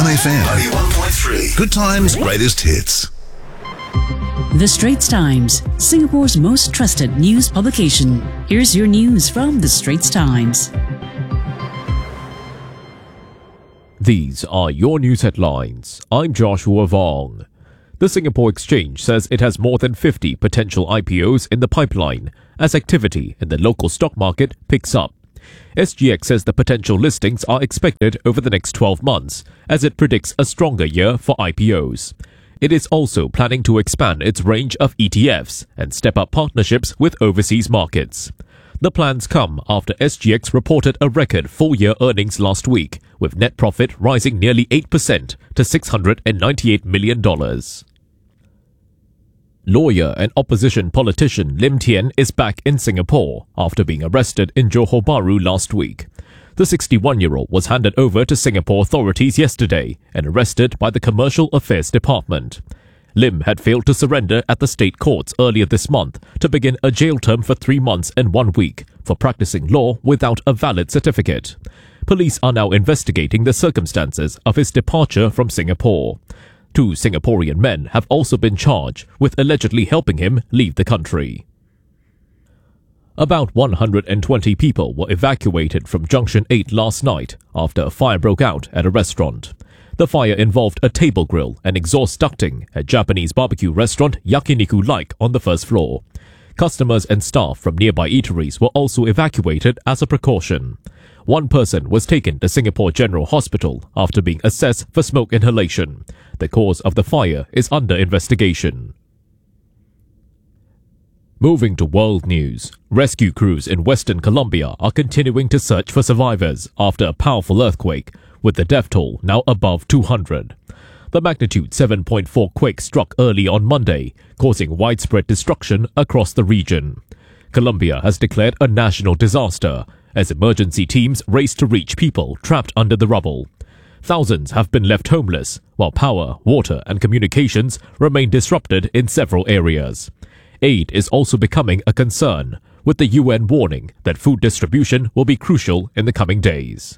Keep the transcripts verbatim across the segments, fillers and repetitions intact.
one F M ninety-one point three. Good times, greatest hits. The Straits Times, Singapore's most trusted news publication. Here's your news from The Straits Times. These are your news headlines. I'm Joshua Vong. The Singapore Exchange says it has more than fifty potential I P Os in the pipeline as activity in the local stock market picks up. S G X says the potential listings are expected over the next twelve months as it predicts a stronger year for I P Os. It is also planning to expand its range of E T Fs and step up partnerships with overseas markets. The plans come after S G X reported a record full-year earnings last week, with net profit rising nearly eight percent to six hundred ninety-eight million dollars. Lawyer and opposition politician Lim Tian is back in Singapore after being arrested in Johor Bahru last week. The sixty-one-year-old was handed over to Singapore authorities yesterday and arrested by the Commercial Affairs Department. Lim had failed to surrender at the state courts earlier this month to begin a jail term for three months and one week for practicing law without a valid certificate. Police are now investigating the circumstances of his departure from Singapore. Two Singaporean men have also been charged with allegedly helping him leave the country. About one hundred twenty people were evacuated from Junction eight last night after a fire broke out at a restaurant. The fire involved a table grill and exhaust ducting at Japanese barbecue restaurant Yakiniku Like on the first floor. Customers and staff from nearby eateries were also evacuated as a precaution. One person was taken to Singapore General Hospital after being assessed for smoke inhalation. The cause of the fire is under investigation. Moving to world news, rescue crews in Western Colombia are continuing to search for survivors after a powerful earthquake, with the death toll now above two hundred. The magnitude seven point four quake struck early on Monday, causing widespread destruction across the region. Colombia has declared a national disaster as emergency teams race to reach people trapped under the rubble. Thousands have been left homeless, while power, water and communications remain disrupted in several areas. Aid is also becoming a concern, with the U N warning that food distribution will be crucial in the coming days.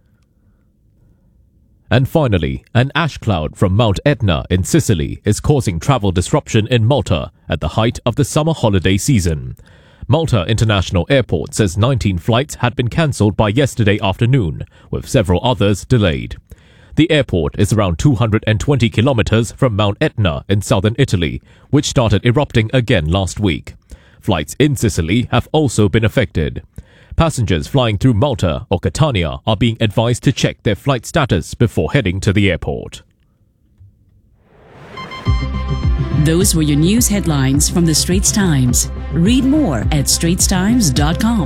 And finally, an ash cloud from Mount Etna in Sicily is causing travel disruption in Malta at the height of the summer holiday season. Malta International Airport says nineteen flights had been cancelled by yesterday afternoon, with several others delayed. The airport is around two hundred twenty kilometers from Mount Etna in southern Italy, which started erupting again last week. Flights in Sicily have also been affected. Passengers flying through Malta or Catania are being advised to check their flight status before heading to the airport. Those were your news headlines from The Straits Times. Read more at straits times dot com.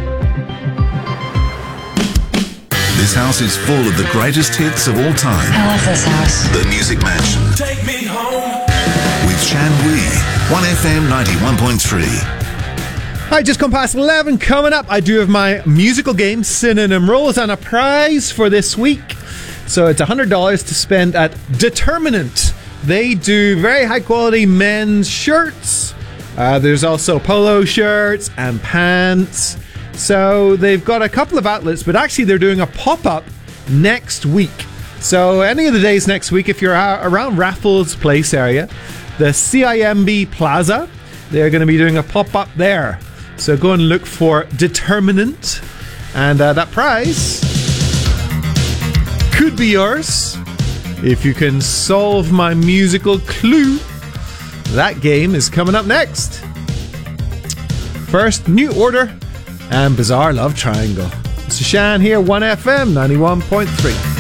This house is full of the greatest hits of all time. I love this house. The Music Mansion. Take me home. With Shan Wee. one F M ninety-one point three. Hi, just come past eleven. Coming up, I do have my musical game, Synonym Rolls, and a prize for this week. So it's one hundred dollars to spend at Determinant. They do very high quality men's shirts. Uh, there's also polo shirts and pants. So they've got a couple of outlets, but actually they're doing a pop-up next week. So any of the days next week, if you're around Raffles Place area, the C I M B Plaza, they're going to be doing a pop-up there. So go and look for Determinant. And uh, that prize could be yours if you can solve my musical clue. That game is coming up next. First, New Order and Bizarre Love Triangle. This is Shan here, one F M ninety-one point three.